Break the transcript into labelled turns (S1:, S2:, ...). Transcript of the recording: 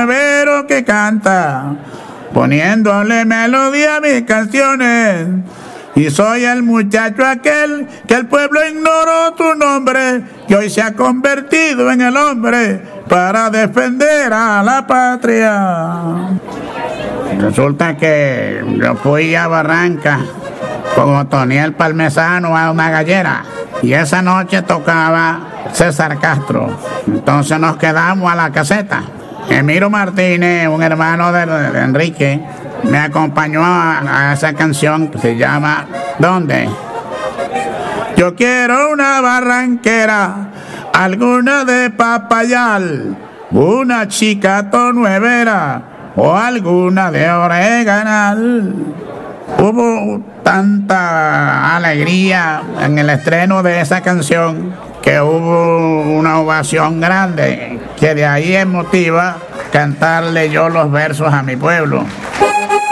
S1: nuevero que canta, poniéndole melodía a mis canciones. Y soy el muchacho aquel que el pueblo ignoró tu nombre, que hoy se ha convertido en el hombre para defender a la patria. Resulta que yo fui a Barranca con Otoniel Palmesano a una gallera y esa noche tocaba César Castro. Entonces nos quedamos a la caseta. Emiro Martínez, un hermano de Enrique, me acompañó a esa canción que se llama ¿Dónde? Yo quiero una barranquera, alguna de Papayal, una chica tonuevera o alguna de Oreganal. Hubo tanta alegría en el estreno de esa canción que hubo una ovación grande, que de ahí es motiva cantarle yo los versos a mi pueblo.